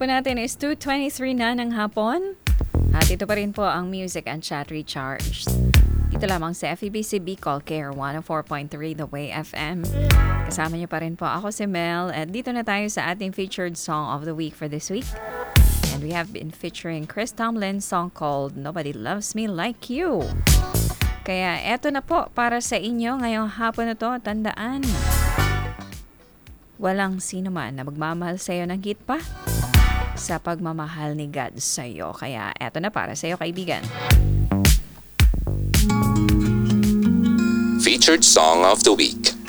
po natin is 2:23 na ng hapon. At ito pa rin po ang Music and Chat Recharge. Dito lamang sa FEBC Bicol Care 104.3 The Way FM. Kasama niyo pa rin po ako si Mel. At dito na tayo sa ating featured song of the week for this week. And we have been featuring Chris Tomlin's song called Nobody Loves Me Like You. Kaya eto na po para sa inyo ngayong hapon na to. Tandaan, walang sino man na magmamahal sa iyo ng higit pa sa pagmamahal ni God sa iyo. Kaya eto na para sa iyo, kaibigan. Featured Song of the Week.